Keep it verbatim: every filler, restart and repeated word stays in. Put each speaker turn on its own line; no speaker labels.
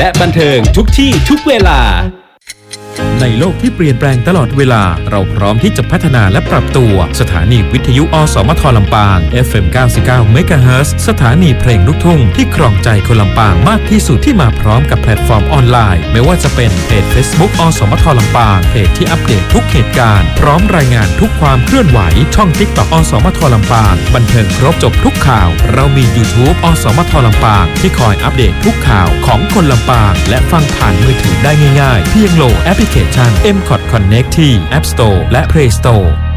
และบันเทิงทุกที่ทุกเวลาในโลกที่เปลี่ยนแปลงตลอดเวลาเราพร้อมที่จะพัฒนาและปรับตัวสถานีวิทยุอสมทลำปาง เอฟ เอ็ม เก้าสิบเก้า เมกะเฮิรตซ์ สถานีเพลงลูกทุ่งที่ครองใจคนลำปางมากที่สุดที่มาพร้อมกับแพลตฟอร์มออนไลน์ไม่ว่าจะเป็นเพจ Facebook อสมทลำปางเพจที่อัปเดตทุกเหตุการณ์พร้อมรายงานทุกความเคลื่อนไหวช่อง TikTok อสมทลำปางบันเทิงครบจบทุกข่าวเรามี YouTube อสมทลำปางที่คอยอัปเดตทุกข่าวของคนลำปางและฟังผ่านมือถือได้ง่ายๆเพียงโหลดแอปพลิเคชัน เอ็ม คอท Connect ที่ App Store และ Play Store